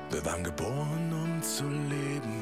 Wir waren geboren, um zu leben.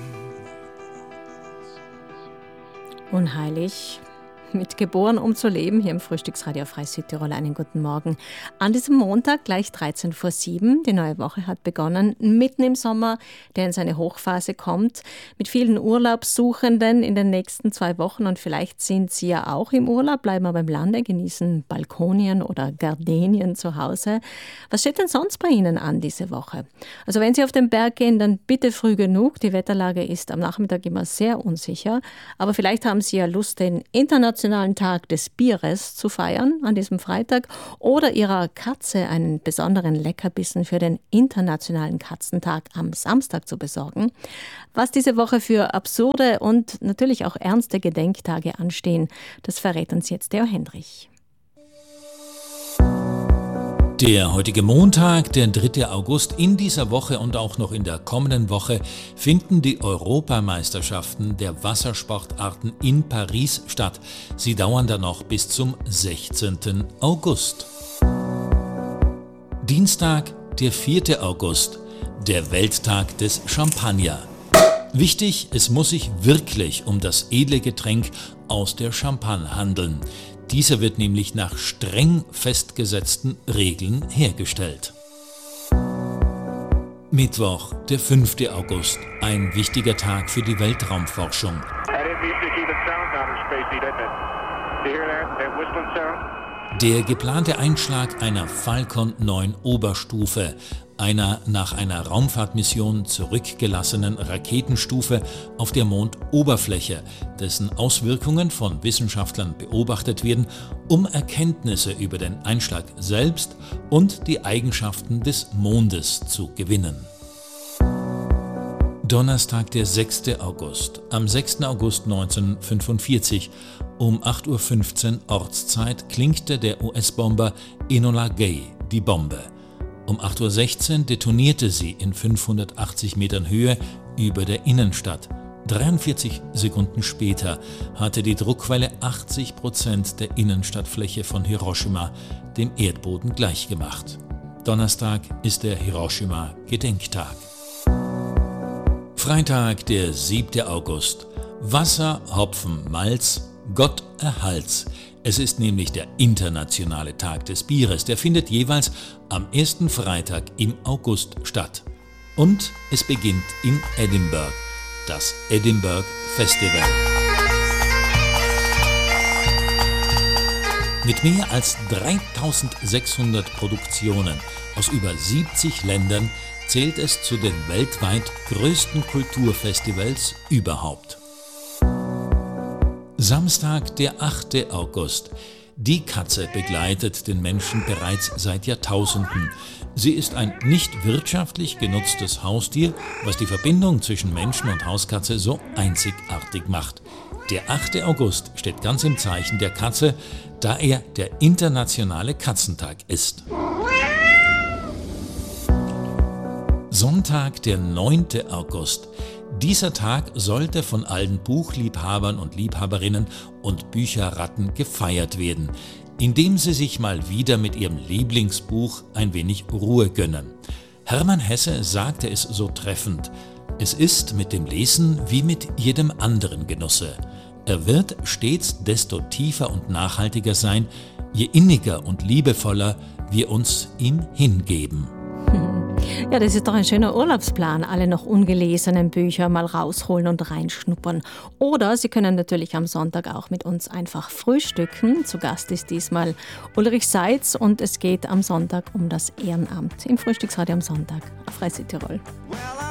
Unheilig. Mit Geboren, um zu leben, hier im Frühstücksradio Frei Südtirol. Einen guten Morgen. An diesem Montag, gleich 7:13. Die neue Woche hat begonnen, mitten im Sommer, der in seine Hochphase kommt, mit vielen Urlaubssuchenden in den nächsten 2 Wochen. Und vielleicht sind Sie ja auch im Urlaub, bleiben aber im Lande, genießen Balkonien oder Gardenien zu Hause. Was steht denn sonst bei Ihnen an diese Woche? Also wenn Sie auf den Berg gehen, dann bitte früh genug. Die Wetterlage ist am Nachmittag immer sehr unsicher. Aber vielleicht haben Sie ja Lust, den internationalen Tag des Bieres zu feiern an diesem Freitag oder Ihrer Katze einen besonderen Leckerbissen für den Internationalen Katzentag am Samstag zu besorgen. Was diese Woche für absurde und natürlich auch ernste Gedenktage anstehen, das verrät uns jetzt Theo Hendrich. Der heutige Montag, der 3. August, in dieser Woche und auch noch in der kommenden Woche finden die Europameisterschaften der Wassersportarten in Paris statt. Sie dauern dann noch bis zum 16. August. Dienstag, der 4. August, der Welttag des Champagner. Wichtig, es muss sich wirklich um das edle Getränk aus der Champagne handeln. Dieser wird nämlich nach streng festgesetzten Regeln hergestellt. Mittwoch, der 5. August, ein wichtiger Tag für die Weltraumforschung. Der geplante Einschlag einer Falcon 9 Oberstufe, einer nach einer Raumfahrtmission zurückgelassenen Raketenstufe auf der Mondoberfläche, dessen Auswirkungen von Wissenschaftlern beobachtet werden, um Erkenntnisse über den Einschlag selbst und die Eigenschaften des Mondes zu gewinnen. Donnerstag, der 6. August. Am 6. August 1945 um 8:15 Uhr Ortszeit klinkte der US-Bomber Enola Gay die Bombe. Um 8:16 Uhr detonierte sie in 580 Metern Höhe über der Innenstadt. 43 Sekunden später hatte die Druckwelle 80% der Innenstadtfläche von Hiroshima dem Erdboden gleichgemacht. Donnerstag ist der Hiroshima-Gedenktag. Freitag, der 7. August. Wasser, Hopfen, Malz, Gott erhalt's. Es ist nämlich der internationale Tag des Bieres. Der findet jeweils am ersten Freitag im August statt. Und es beginnt in Edinburgh, das Edinburgh Festival. Mit mehr als 3600 Produktionen aus über 70 Ländern zählt es zu den weltweit größten Kulturfestivals überhaupt. Samstag, der 8. August. Die Katze begleitet den Menschen bereits seit Jahrtausenden. Sie ist ein nicht wirtschaftlich genutztes Haustier, was die Verbindung zwischen Menschen und Hauskatze so einzigartig macht. Der 8. August steht ganz im Zeichen der Katze, da er der internationale Katzentag ist. Sonntag, der 9. August. Dieser Tag sollte von allen Buchliebhabern und Liebhaberinnen und Bücherratten gefeiert werden, indem sie sich mal wieder mit ihrem Lieblingsbuch ein wenig Ruhe gönnen. Hermann Hesse sagte es so treffend: Es ist mit dem Lesen wie mit jedem anderen Genusse. Er wird stets desto tiefer und nachhaltiger sein, je inniger und liebevoller wir uns ihm hingeben. Ja, das ist doch ein schöner Urlaubsplan, alle noch ungelesenen Bücher mal rausholen und reinschnuppern. Oder Sie können natürlich am Sonntag auch mit uns einfach frühstücken. Zu Gast ist diesmal Ulrich Seitz und es geht am Sonntag um das Ehrenamt im Frühstücksradio am Sonntag auf Frei Südtirol.